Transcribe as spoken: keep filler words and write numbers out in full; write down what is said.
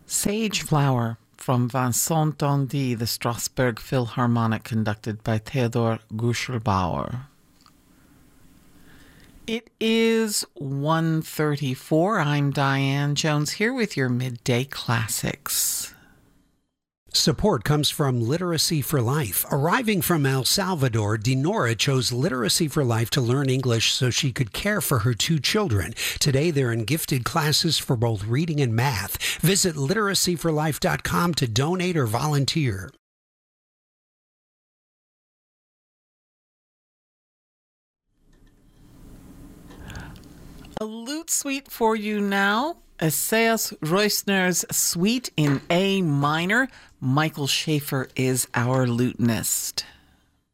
Sage Flower from Vincent d'Indy, the Strasbourg Philharmonic, conducted by Theodor Guschelbauer. It is one thirty-four. I'm Diane Jones here with your Midday Classics. Support comes from Literacy for Life. Arriving from El Salvador, Dinora chose Literacy for Life to learn English so she could care for her two children. Today, they're in gifted classes for both reading and math. Visit literacy for life dot com to donate or volunteer. A lute suite for you now. Esaias Roessner's Suite in A minor. Michael Schaefer is our lutenist.